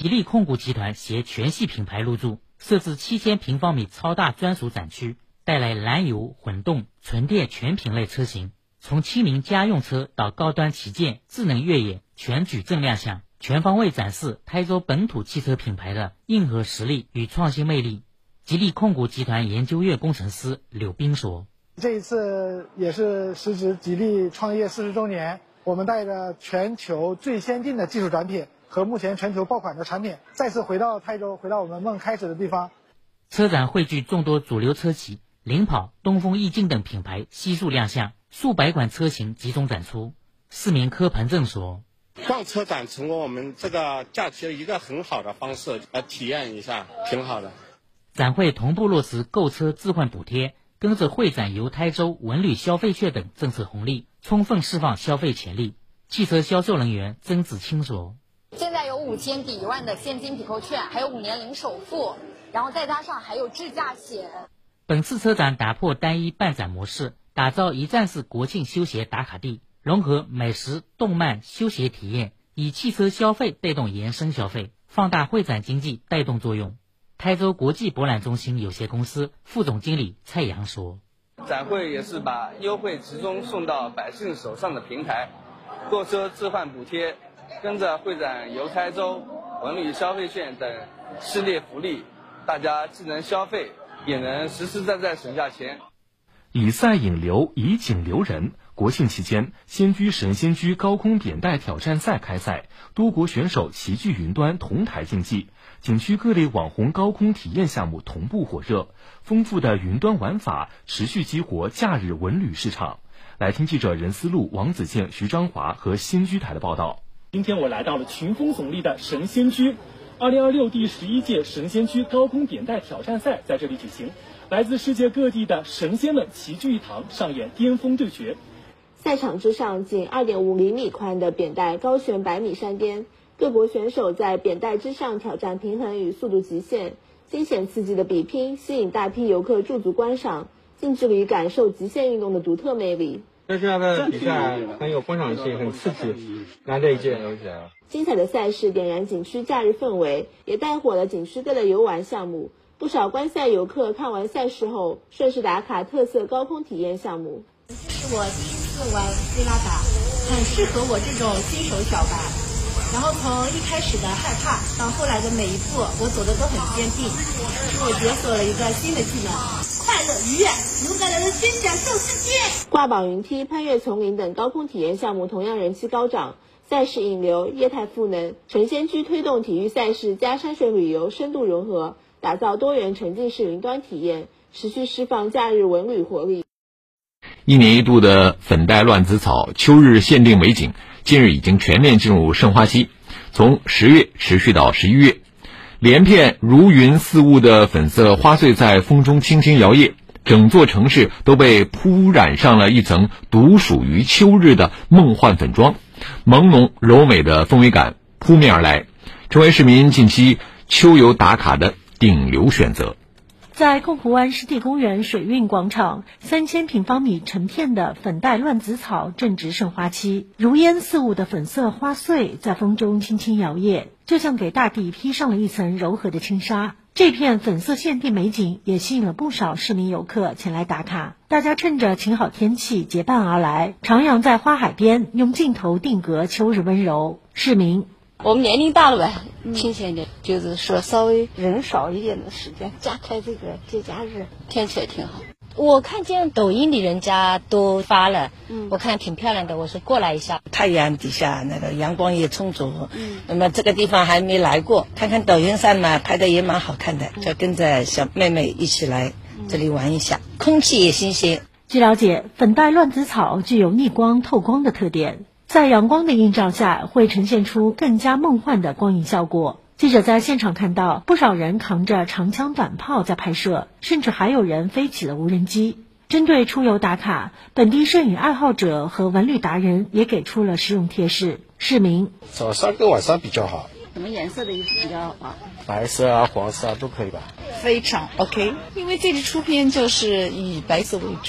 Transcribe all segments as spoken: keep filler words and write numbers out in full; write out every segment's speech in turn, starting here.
吉利控股集团携全系品牌入驻，设置七千平方米超大专属展区，带来燃油、混动、纯电全品类车型，从亲民家用车到高端旗舰、智能越野全矩阵亮相，全方位展示台州本土汽车品牌的硬核实力与创新魅力。吉利控股集团研究院工程师柳斌说， 这一次也是时值吉利创业四十周年，我们带着全球最先进的技术产品和目前全球爆款的产品，再次回到台州，回到我们梦开始的地方。 车展汇聚众多主流车企，领跑、东风奕进等品牌悉数亮相，数百款车型集中展出。市民柯鹏正说， 逛车展成为我们这个假期的一个很好的方式，来体验一下，挺好的。 展会同步落实购车置换补贴，跟着会展游台州文旅消费券等政策红利，充分释放消费潜力。汽车销售人员曾子清说， 现在有五千抵一万的现金抵扣券，还有五年零首付，然后再加上还有智驾险。 本次车展打破单一办展模式，打造一站式国庆休闲打卡地，融合美食、动漫、休闲体验，以汽车消费带动延伸消费，放大会展经济带动作用。台州国际博览中心有限公司副总经理蔡阳说， 展会也是把优惠集中送到百姓手上的平台，购车置换补贴，跟着会展游台州文旅消费券等系列福利，大家既能消费，也能实实在在省下钱。 以赛引流，以景留人。国庆期间，仙居神仙居高空扁带挑战赛开赛，多国选手齐聚云端同台竞技，景区各类网红高空体验项目同步火热，丰富的云端玩法持续激活假日文旅市场。来听记者任思路、王子健、徐章华和仙居台的报道。 今天我来到了群峰耸立的神仙居，二零二六第十一届神仙居高空扁带挑战赛在这里举行，来自世界各地的神仙们齐聚一堂，上演巅峰对决。 赛场之上，仅 二点五厘米宽的扁带高悬百米山巅，各国选手在扁带之上挑战平衡与速度极限，惊险刺激的比拼吸引大批游客驻足观赏，近距离感受极限运动的独特魅力。 这样的比赛很有观赏性，很刺激，难得一见。 精彩的赛事点燃景区假日氛围，也带火了景区各类游玩项目。不少观赛游客看完赛事后，顺势打卡特色高空体验项目。 是我第一次玩飞拉达，很适合我这种新手小白。然后从一开始的害怕到后来的每一步，我走的都很坚定，使我解锁了一个新的技能，快乐愉悦，勇敢的人先享受世界。 挂榜云梯、攀越丛林等高空体验项目同样人气高涨，赛事引流，业态赋能。神仙居推动体育赛事加山水旅游深度融合，打造多元沉浸式云端体验，持续释放假日文旅活力。 一年一度的粉黛乱子草秋日限定美景，近日已经全面进入盛花期，从十月持续到十一月，连片如云似雾的粉色花穗在风中轻轻摇曳，整座城市都被铺染上了一层独属于秋日的梦幻粉妆，朦胧柔美的氛围感扑面而来，成为市民近期秋游打卡的顶流选择。 在控湖湾湿地公园水韵广场，三千平方米成片的粉黛乱子草正值盛花期，如烟似雾的粉色花穗在风中轻轻摇曳，就像给大地披上了一层柔和的轻纱。这片粉色限定美景也吸引了不少市民游客前来打卡，大家趁着晴好天气结伴而来，徜徉在花海边，用镜头定格秋日温柔。市民， 我们年龄大了呗，清闲点，就是说稍微人少一点的时间，加开这个节假日，天气也挺好。 我看见抖音里人家都发了，嗯，我看挺漂亮的，我说过来一下。 太阳底下那个阳光也充足，嗯，那么这个地方还没来过，看看抖音上嘛拍的也蛮好看的，就跟着小妹妹一起来这里玩一下，嗯，空气也新鲜。 据了解，粉黛乱子草具有逆光透光的特点，在阳光的映照下会呈现出更加梦幻的光影效果。记者在现场看到不少人扛着长枪短炮在拍摄，甚至还有人飞起了无人机。针对出游打卡，本地摄影爱好者和文旅达人也给出了实用贴士。市民， 早上跟晚上比较好。 什么颜色的衣服比较好啊？ 白色啊、黄色啊都可以吧。 非常 OK， 因为这次出片就是以白色为主，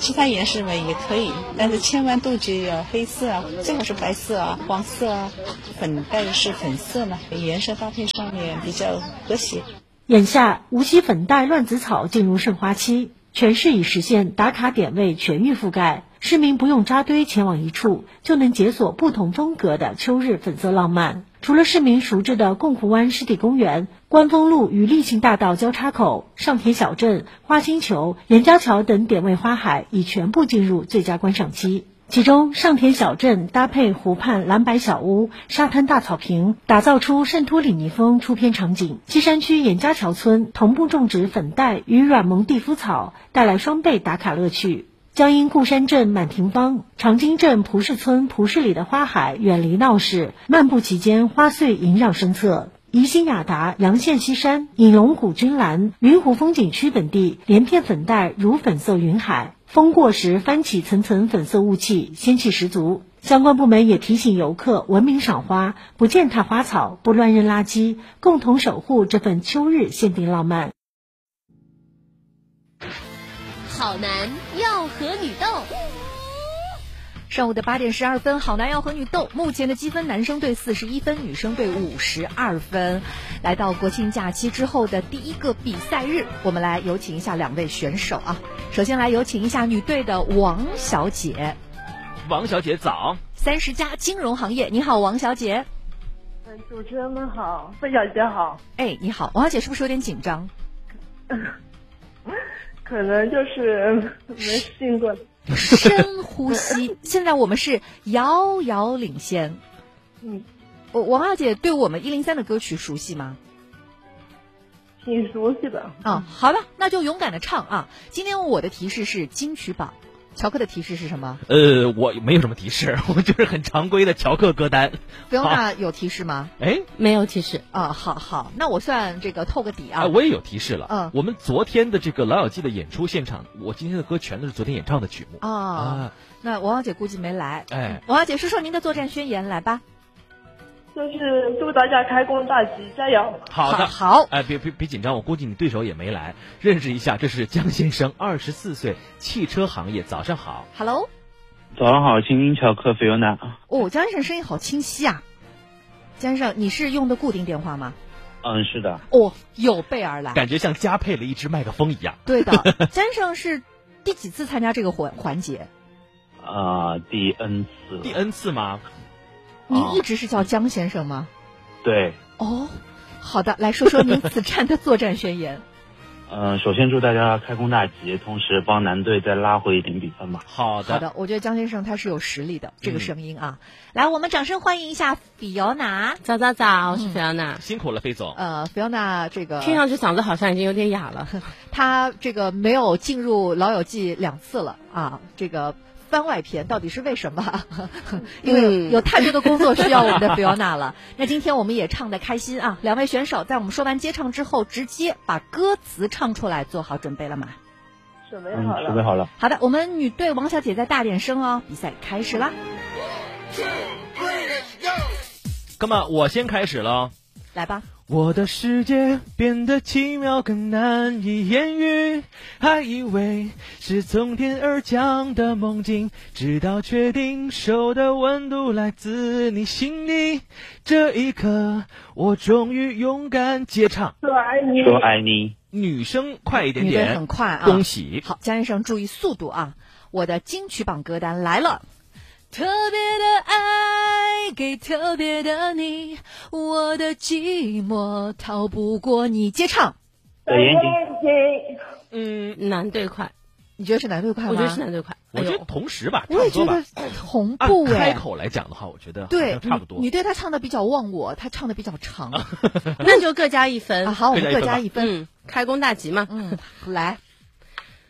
其他颜色嘛也可以，但是千万杜绝要黑色啊，最好是白色啊、黄色啊，粉黛是粉色嘛，颜色搭配上面比较和谐。 眼下无锡粉黛乱子草进入盛花期，全市已实现打卡点位全域覆盖，市民不用扎堆前往一处，就能解锁不同风格的秋日粉色浪漫。除了市民熟知的贡湖湾湿地公园、观风路与立信大道交叉口、上田小镇、花星球、严家桥等点位花海已全部进入最佳观赏期。其中上田小镇搭配湖畔蓝白小屋、沙滩大草坪，打造出圣托里尼风出片场景。西山区严家桥村同步种植粉黛与软萌地肤草，带来双倍打卡乐趣。江阴固山镇满庭芳、长金镇蒲氏村蒲氏里的花海远离闹市，漫步其间花穗萦绕身侧。宜兴雅达、阳县西山、隐龙谷君兰、云湖风景区等地连片粉黛如粉色云海，风过时翻起层层粉色雾气，仙气十足。相关部门也提醒游客文明赏花，不践踏花草，不乱扔垃圾，共同守护这份秋日限定浪漫。 好男要和女斗。 上午的八点十二分，好男要和女斗，目前的积分，男生队四十一分，女生队五十二分。来到国庆假期之后的第一个比赛日，我们来有请一下两位选手啊。首先来有请一下女队的王小姐。 王小姐早。 三十加金融行业，你好，王小姐。 嗯，主持人们好，费小姐好。 哎，你好，王小姐是不是有点紧张？ 可能就是没适应过。 深呼吸，现在我们是遥遥领先。 嗯， 我王小姐对我们一零三的歌曲熟悉吗？ 挺熟悉的。 啊，好了，那就勇敢的唱啊！今天我的提示是金曲榜，乔克的提示是什么？ 呃，我没有什么提示，我就是很常规的乔克歌单。 菲欧娜有提示吗？ 哎， 没有提示啊。好好，那我算这个透个底啊。 啊，我也有提示了。 嗯， 我们昨天的这个老友记的演出现场，我今天的歌全都是昨天演唱的曲目啊。啊，那王小姐估计没来。 哎， 王小姐说说您的作战宣言来吧。 就是祝大家开工大吉，加油！ 好的， 好。 哎，别别别紧张，我估计你对手也没来。认识一下，这是江先生，二十四岁，汽车行业。早上好 ，Hello。 早上好，青青乔克菲欧娜。 哦，江先生声音好清晰啊。江先生，你是用的固定电话吗？ 嗯，是的。 哦，有备而来， 感觉像加配了一支麦克风一样。 对的，江先生是第几次参加这个环环节？ 啊、呃，第 N 次。 第 N 次吗？ 您一直是叫江先生吗？ 对。 哦，好的，来说说您此战的作战宣言。 呃，首先祝大家开工大吉，同时帮男队再拉回一点比分吧。 好的， 好的，我觉得江先生他是有实力的，这个声音啊。嗯、来，我们掌声欢迎一下菲欧娜。 早早早，我是菲欧娜。 辛苦了，菲总。 呃，菲欧娜这个听上去嗓子好像已经有点哑了。 他这个没有进入老友记两次了啊，这个。番外篇到底是为什么？因为有太多的工作需要我们的菲欧娜了。那今天我们也唱得开心啊！两位选手在我们说完接唱之后，直接把歌词唱出来，做好准备了吗？ 准备好了， 嗯、准备好了。 好的，我们女队王小姐再大点声哦，比赛开始啦 ！Come on， 我先开始了， 来吧。 我的世界变得奇妙，更难以言喻，还以为是从天而降的梦境，直到确定手的温度来自你心里，这一刻我终于勇敢接唱。 说爱你， 说爱你。 女生快一点点， 女队很快啊！ 恭喜。 好，江先生注意速度啊！我的金曲榜歌单来了。特别的爱给特别的你，我的寂寞逃不过你。接唱。 的眼睛。 嗯，男队快。 你觉得是男队快吗？ 我觉得是男队快。 我觉得同时吧， 我也觉得同步哎。 开口来讲的话，我觉得对差不多。 女队她唱的比较忘我，她唱的比较长， 那就各加一分。 啊、好，我们各加一分。 嗯，开工大吉嘛。 嗯，来。